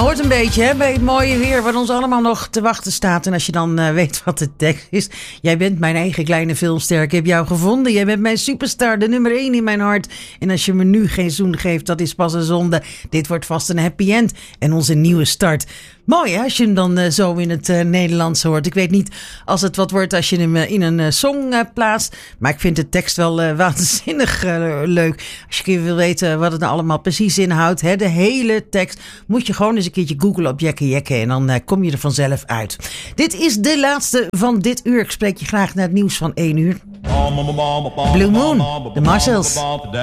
hoort een beetje hè, bij het mooie weer wat ons allemaal nog te wachten staat. En als je dan weet wat de tekst is. Jij bent mijn eigen kleine filmster. Ik heb jou gevonden. Jij bent mijn superstar. De nummer 1 in mijn hart. En als je me nu geen zoen geeft, dat is pas een zonde. Dit wordt vast een happy end. En onze nieuwe start. Mooi hè, als je hem dan zo in het Nederlands hoort. Ik weet niet als het wat wordt als je hem in een song plaatst. Maar ik vind de tekst wel waanzinnig leuk. Als je een keer wil weten wat het nou allemaal precies inhoudt. Hè, de hele tekst moet je gewoon eens een keertje googlen op Jekke Jekke. En dan kom je er vanzelf uit. Dit is de laatste van dit uur. Ik spreek je graag naar het nieuws van 1 uur. Blue Moon, de Marshalls.